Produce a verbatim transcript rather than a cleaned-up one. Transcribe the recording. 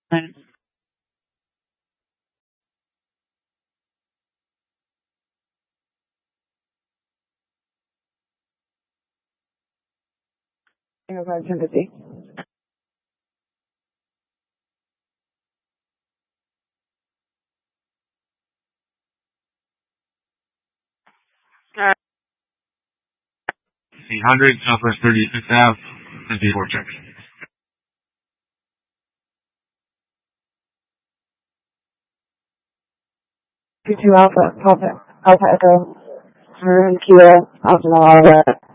Hang on, five, ten fifty. eight hundred Southwest thirty-fifth Avenue, fifty-four check. two two Alpha, Alpha, Alpha Echo, Maroon Kilo, Alpha Alpha.